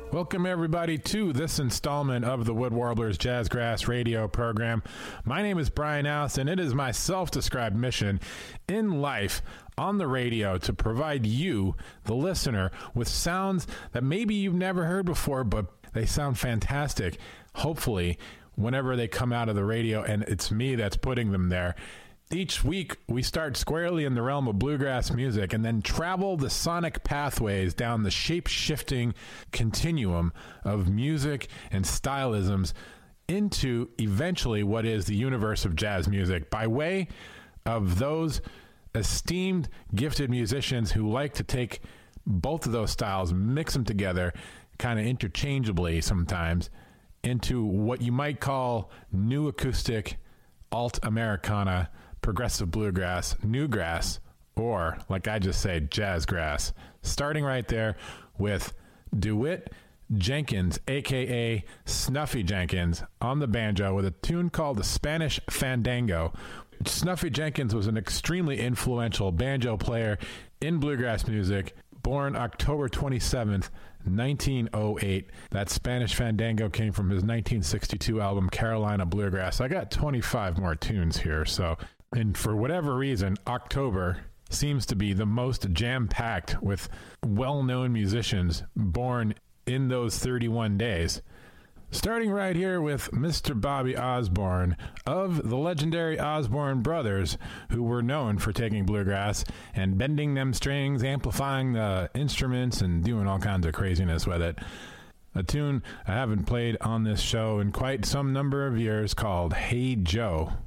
Welcome, everybody, to this installment of the Wood Warblers Jazzgrass radio program. My name is Brian House, and it is my self-described mission in life on the radio to provide you, the listener, with sounds that maybe you've never heard before, but they sound fantastic, hopefully, whenever they come out of the radio, and it's me that's putting them there. Each week, we start squarely in the realm of bluegrass music and then travel the sonic pathways down the shape-shifting continuum of music and stylisms into eventually what is the universe of jazz music by way of those esteemed, gifted musicians who like to take both of those styles, mix them together kind of interchangeably sometimes into what you might call new acoustic, alt Americana, progressive bluegrass, newgrass, or, like I just say, jazzgrass. Starting right there with DeWitt Jenkins, a.k.a. Snuffy Jenkins, on the banjo with a tune called the Spanish Fandango. Snuffy Jenkins was an extremely influential banjo player in bluegrass music, born October 27th, 1908. That Spanish Fandango came from his 1962 album, Carolina Bluegrass. I got 25 more tunes here, so... And for whatever reason, October seems to be the most jam-packed with well-known musicians born in those 31 days. Starting right here with Mr. Bobby Osborne of the legendary Osborne Brothers, who were known for taking bluegrass and bending them strings, amplifying the instruments, and doing all kinds of craziness with it. A tune I haven't played on this show in quite some number of years called Hey Joe.